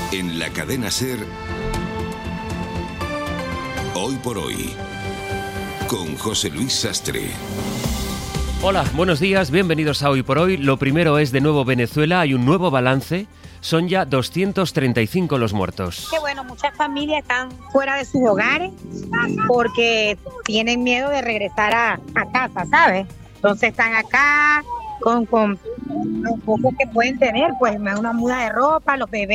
En la cadena SER, Hoy por Hoy, con José Luis Sastre. Hola, buenos días, bienvenidos a Hoy por Hoy. Lo primero es de nuevo Venezuela, hay un nuevo balance. Son ya 235 los muertos. Que bueno, muchas familias están fuera de sus hogares porque tienen miedo de regresar a casa, ¿sabes? Entonces están acá con lo poco que pueden tener, pues una muda de ropa, los bebés